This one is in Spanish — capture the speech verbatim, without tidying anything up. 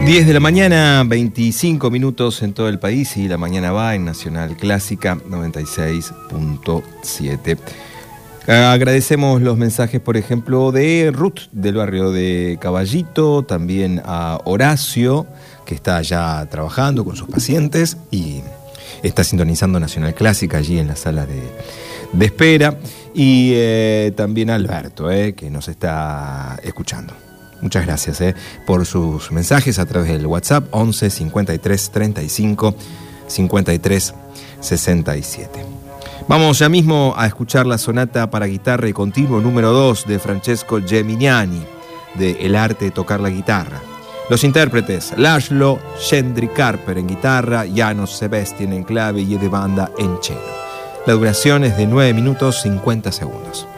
diez de la mañana, veinticinco minutos en todo el país, y la mañana va en Nacional Clásica noventa y seis punto siete. Agradecemos los mensajes, por ejemplo, de Ruth del barrio de Caballito, también a Horacio, que está ya trabajando con sus pacientes y está sintonizando Nacional Clásica allí en la sala de, de espera, y eh, también a Alberto, eh, que nos está escuchando. Muchas gracias eh, por sus mensajes a través del WhatsApp once cincuenta y tres treinta y cinco cincuenta y tres sesenta y siete. Vamos ya mismo a escuchar la sonata para guitarra y continuo número dos de Francesco Geminiani, de El arte de tocar la guitarra. Los intérpretes: Laszlo Schendri-Karper en guitarra, Janos Sebastian en clave y Ede Banda en cello. La duración es de nueve minutos cincuenta segundos.